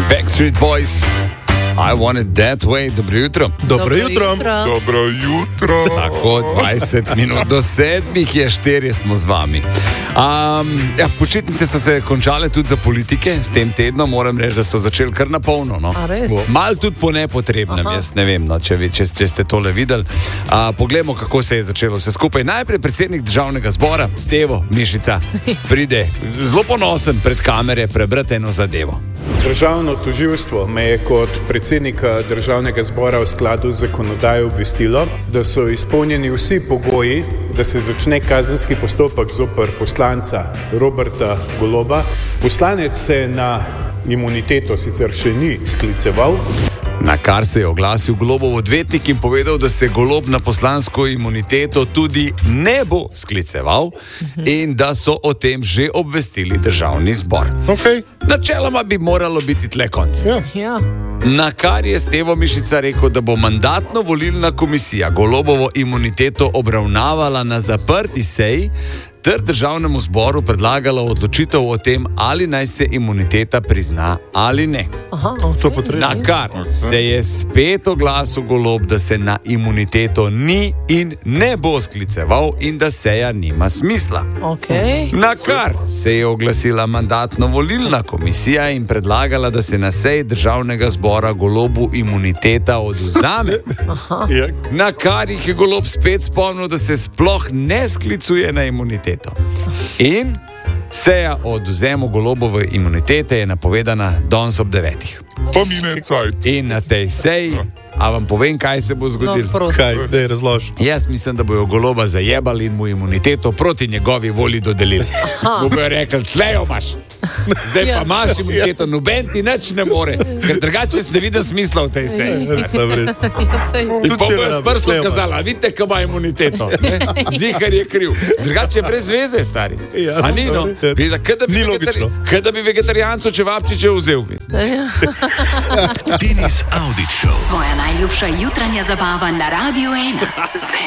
Backstreet Boys, I Want It That Way. Dobro jutro. Dobro jutro. Dobro jutro. Tako, 20 minut do 7 je, 4 smo z vami. Počitnice so se končale tudi za politike. S tem tednom moram reči, da so začeli kar na polno. No? Mal tudi po nepotrebnem. Jaz ne vem, no, če ste tole videli. Poglejmo, kako se je začelo vse skupaj. Najprej predsednik državnega zbora, Stevo Mišica, pride zelo ponosen pred kamere prebrati eno zadevo. Državno tožilstvo me je kot predsednika državnega zbora v skladu z zakonodajo obvestilo, da so izpolnjeni vsi pogoji, da se začne kazenski postopek zoper poslanca Roberta Goloba. Poslanec se na imuniteto sicer še ni skliceval. Na kar se je oglasil Golobov odvetnik in povedal, da se Golob na poslansko imuniteto tudi ne bo skliceval in da so o tem že obvestili državni zbor. Okay. Načeloma bi moralo biti tle konc. Ja. Na kar je Stevo Mišica rekel, da bo mandatno-volilna komisija Golobovo imuniteto obravnavala na zaprti seji ter državnemu zboru predlagala odločitev o tem, ali naj se imuniteta prizna ali ne. To potrebno. Na kar se je spet oglasil Golob, da se na imuniteto ni in ne bo skliceval in da seja nima smisla. Na kar se je oglasila mandatno-volilna komisija in predlagala, da se na seji državnega zbora Golobu imuniteta odvzame. Na kar jih je Golob spet spomnil, da se sploh ne sklicuje na imuniteto. In seja o odvzemu Golobove imunitete je napovedana danes ob 9. Pa mine cajt. In na tej seji, a vam povem, kaj se bo zgodilo? Kaj, daj razloži. Jaz mislim, da bojo Goloba zajebali in mu imuniteto proti njegovi volji dodelili. Bo bojo rekli, tlejo imaš. Zdaj pa imaš imuniteto, noben ti nič ne more, ker drugače ne vidim smisla v tej seji. In pa bojo s prstom kazala, vidite, kaj ima imuniteto. Zihar je kriv. Drugače je brez veze, stari. A ni, no? Ni logično. Kaj da bi vegetarijancu čevapčiče vzel. Denis Audić Show. Tvoja najljubša jutranja zabava na Radio 1.